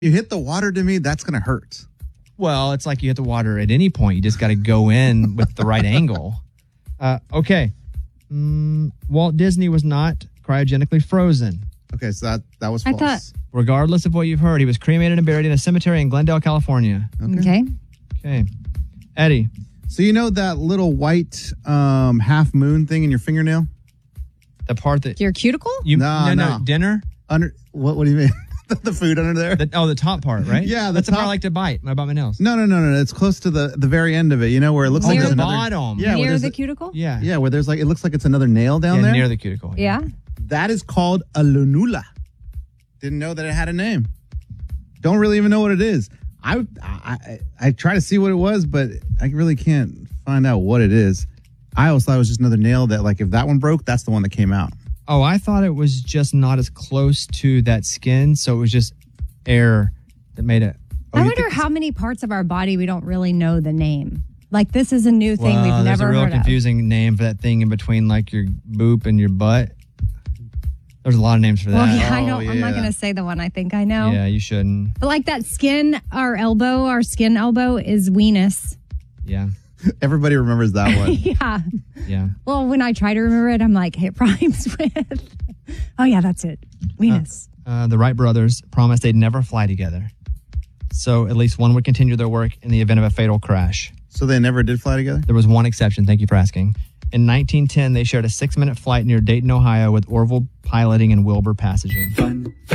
You hit the water to me, that's going to hurt. Well, it's like you hit the water at any point. You just got to go in with the right angle. Okay. Walt Disney was not cryogenically frozen. Okay, so that was false. Regardless of what you've heard, he was cremated and buried in a cemetery in Glendale, California. Okay. Eddie. So you know that little white half moon thing in your fingernail? The part that... Your cuticle? No. Dinner? What do you mean? The food under there? The top part, right? Yeah, that's the part I like to bite. I bite my nails. No. It's close to the very end of it. You know where it looks like the there's another bottom. Yeah, near the cuticle? Yeah. Yeah, where there's it looks like it's another nail down there. Near the cuticle. Yeah. That is called a lunula. Didn't know that it had a name. Don't really even know what it is. I try to see what it was, but I really can't find out what it is. I always thought it was just another nail that, like, if that one broke, that's the one that came out. Oh, I thought it was just not as close to that skin, so it was just air that made it. I wonder how many parts of our body we don't really know the name. Like, this is a new thing we've never heard of. There's a real confusing name for that thing in between, like, your boop and your butt. There's a lot of names for that. Well, yeah, I don't. I'm not going to say the one I think I know. Yeah, you shouldn't. But like that skin, our skin elbow is weenus. Yeah. Everybody remembers that one. Yeah. Yeah. Well, when I try to remember it, I'm like, it rhymes with. Oh, yeah, that's it. Weenus. The Wright brothers promised they'd never fly together. So at least one would continue their work in the event of a fatal crash. So they never did fly together? There was one exception. Thank you for asking. In 1910, they shared a 6-minute flight near Dayton, Ohio with Orville piloting and Wilbur passengering.